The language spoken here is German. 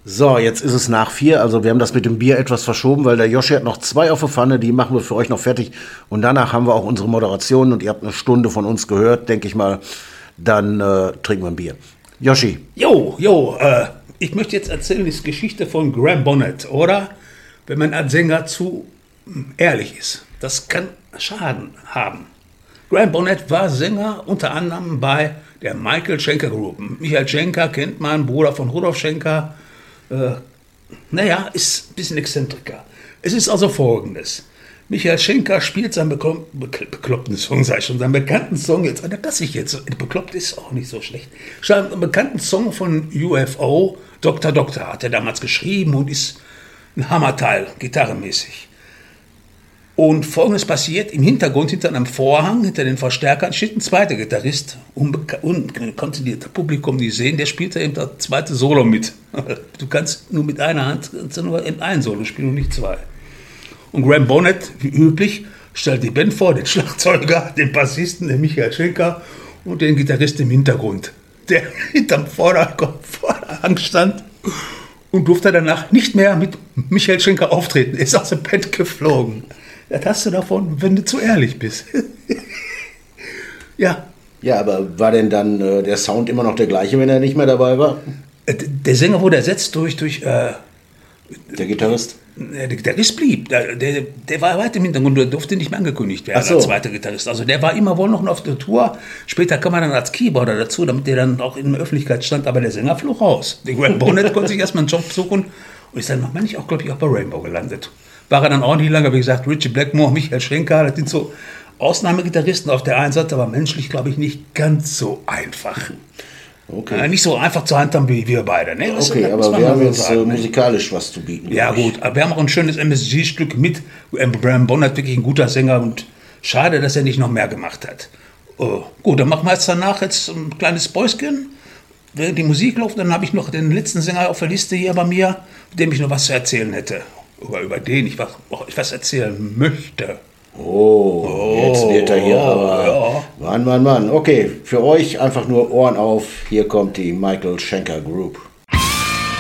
So, jetzt ist es nach 4, also wir haben das mit dem Bier etwas verschoben, weil der Joshi hat noch 2 auf der Pfanne, die machen wir für euch noch fertig. Und danach haben wir auch unsere Moderation und ihr habt eine Stunde von uns gehört, denke ich mal. Dann trinken wir ein Bier. Joshi. Ich möchte jetzt erzählen, die Geschichte von Graham Bonnet, oder? Wenn man als Sänger zu ehrlich ist, das kann Schaden haben. Graham Bonnet war Sänger unter anderem bei der Michael Schenker Group. Michael Schenker kennt man, Bruder von Rudolf Schenker. Ist ein bisschen Exzentriker. Es ist also Folgendes. Michael Schenker spielt seinen bekloppten Song, sag ich schon, seinen bekannten Song jetzt, dass ich jetzt, bekloppt ist auch nicht so schlecht, einen bekannten Song von UFO, Dr. Doctor, hat er damals geschrieben und ist ein Hammerteil, gitarrenmäßig. Und Folgendes passiert, im Hintergrund, hinter einem Vorhang, hinter den Verstärkern, steht ein zweiter Gitarrist, konnte das Publikum nicht sehen, der spielte eben das zweite Solo mit. Du kannst nur mit einer Hand nur in ein Solo spielen und nicht 2. Und Graham Bonnet, wie üblich, stellt die Band vor, den Schlagzeuger, den Bassisten, den Michael Schenker und den Gitarristen im Hintergrund, der hinterm Vorhang stand und durfte danach nicht mehr mit Michael Schenker auftreten. Er ist aus der Band geflogen. Das hast du davon, wenn du zu ehrlich bist. Ja. Ja, aber war denn dann der Sound immer noch der gleiche, wenn er nicht mehr dabei war? Der Sänger wurde ersetzt durch der Gitarrist? Der Gitarrist blieb. Der war weit im Hintergrund, der durfte nicht mehr angekündigt werden als zweiter Gitarrist. Also der war immer wohl noch auf der Tour. Später kam er dann als Keyboarder dazu, damit der dann auch in der Öffentlichkeit stand. Aber der Sänger flog raus. Der Graham Bonnet konnte sich erstmal einen Job suchen. Und ist dann, meine ich, auch, glaube ich, auch bei Rainbow gelandet. War er dann auch nicht lange, wie gesagt, Richie Blackmore, Michael Schenker, das sind so Ausnahmegitarristen auf der einen Seite, aber menschlich, glaube ich, nicht ganz so einfach. Okay. Nicht so einfach zur Hand haben wie wir beide. Ne? Okay, aber wir haben jetzt musikalisch was zu bieten. Ja gut, aber wir haben auch ein schönes MSG-Stück mit. Graham Bonnet, wirklich ein guter Sänger und schade, dass er nicht noch mehr gemacht hat. Gut, dann machen wir jetzt danach ein kleines Päuschen, während die Musik läuft. Dann habe ich noch den letzten Sänger auf der Liste hier bei mir, mit dem ich noch was zu erzählen hätte. Über den ich was erzählen möchte. Jetzt wird er hier aber... Ja. Mann. Okay, für euch einfach nur Ohren auf. Hier kommt die Michael Schenker Group.